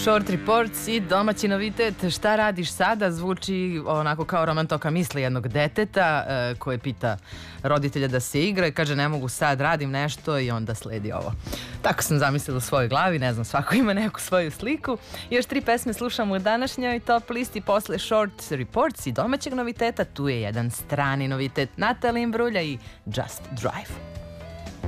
Short Reports i domaći novitet Šta radiš sada zvuči onako kao roman toka misli jednog deteta koje pita roditelja da se igra i kaže ne mogu sad, radim nešto i onda sledi ovo. Tako sam zamislila u svojoj glavi, ne znam, svako ima neku svoju sliku. Još 3 pesme slušamo u današnjoj top listi posle Short Reports i domaćeg noviteta. Tu je jedan strani novitet Natalija Imbruglia i Just Drive.